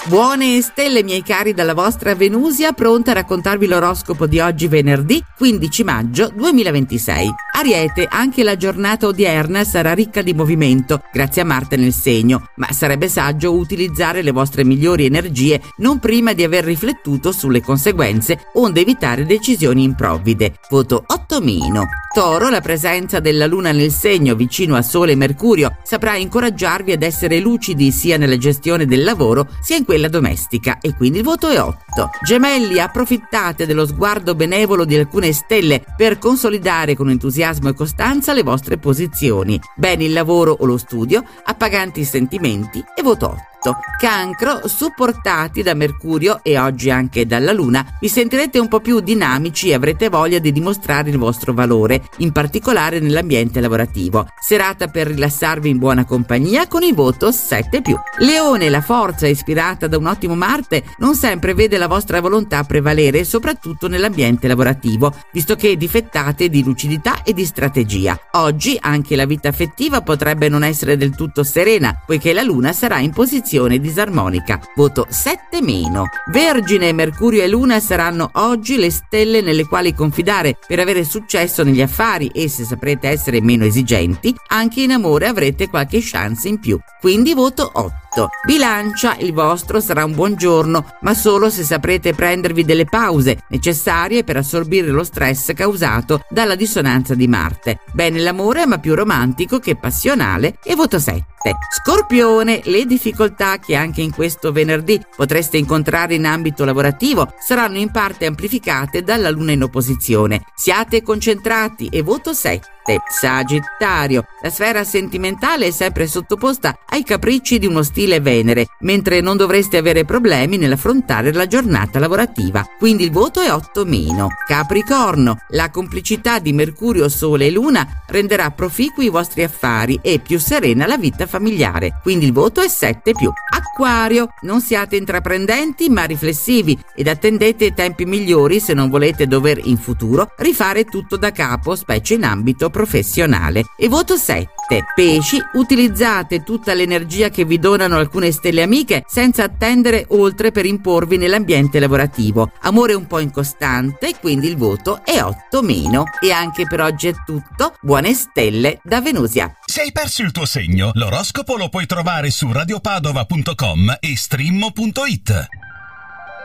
Buone stelle miei cari dalla vostra Venusia, pronta a raccontarvi l'oroscopo di oggi venerdì 15 maggio 2026. Ariete, anche la giornata odierna sarà ricca di movimento grazie a Marte nel segno, ma sarebbe saggio utilizzare le vostre migliori energie non prima di aver riflettuto sulle conseguenze, onde evitare decisioni improvvide. Voto 8-. Toro, la presenza della Luna nel segno vicino a Sole e Mercurio saprà incoraggiarvi ad essere lucidi sia nella gestione del lavoro sia in quella domestica, e quindi il voto è 8. Gemelli, approfittate dello sguardo benevolo di alcune stelle per consolidare con entusiasmo e costanza le vostre posizioni. Bene il lavoro o lo studio, appaganti i sentimenti, e voto 8. Cancro, supportati da Mercurio e oggi anche dalla Luna, vi sentirete un po' più dinamici e avrete voglia di dimostrare il vostro valore, in particolare nell'ambiente lavorativo. Serata per rilassarvi in buona compagnia con il voto 7+. Leone, la forza ispirata da un ottimo Marte non sempre vede la vostra volontà prevalere, soprattutto nell'ambiente lavorativo, visto che difettate di lucidità e di strategia. Oggi anche la vita affettiva potrebbe non essere del tutto serena, poiché la Luna sarà in posizione disarmonica. Voto 7-. Vergine, Mercurio e Luna saranno oggi le stelle nelle quali confidare per avere successo negli affari, e se saprete essere meno esigenti, anche in amore avrete qualche chance in più. Quindi voto 8. Bilancia, il vostro sarà un buon giorno, ma solo se saprete prendervi delle pause necessarie per assorbire lo stress causato dalla dissonanza di Marte. Bene l'amore, ma più romantico che passionale, e voto 7. Scorpione, le difficoltà che anche in questo venerdì potreste incontrare in ambito lavorativo saranno in parte amplificate dalla Luna in opposizione. Siate concentrati, e voto 7. Sagittario, la sfera sentimentale è sempre sottoposta ai capricci di uno stile Venere, mentre non dovreste avere problemi nell'affrontare la giornata lavorativa, quindi il voto è 8-. Capricorno, la complicità di Mercurio, Sole e Luna renderà proficui i vostri affari e più serena la vita familiare, quindi il voto è 7+. Acquario, non siate intraprendenti ma riflessivi ed attendete tempi migliori se non volete dover in futuro rifare tutto da capo, specie in ambito professionale, e voto 7. Pesci, utilizzate tutta l'energia che vi donano alcune stelle amiche senza attendere oltre per imporvi nell'ambiente lavorativo. Amore un po' incostante, quindi il voto è 8-. E anche per oggi è tutto. Buone stelle da Venusia. Se hai perso il tuo segno, l'oroscopo lo puoi trovare su radiopadova.com e stream.it.